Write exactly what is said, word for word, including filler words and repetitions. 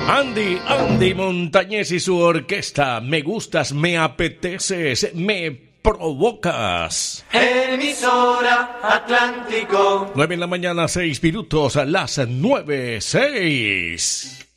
Andy, Andy Montañez y su orquesta. Me gustas, me apeteces, me provocas. Emisora Atlántico. Nueve en la mañana, seis minutos, a las nueve, seis.